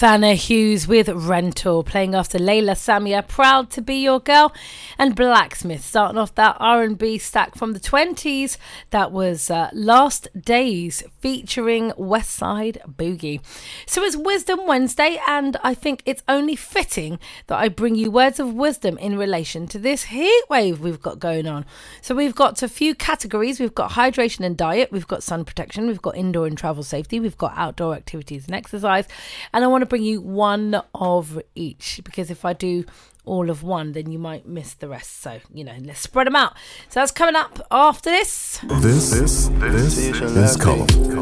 Thana Hughes with Rental, playing after Layla Samia, Proud to Be Your Girl, and Blacksmith, starting off that R&B stack from the 20s. That was Last Days, featuring Westside Boogie. So it's Wisdom Wednesday, and I think it's only fitting that I bring you words of wisdom in relation to this heat wave we've got going on. So we've got a few categories. We've got hydration and diet, we've got sun protection, we've got indoor and travel safety, we've got outdoor activities and exercise, and I want to bring you one of each, because if I do all of one, then you might miss the rest. So, let's spread them out. So that's coming up after this. This is Column.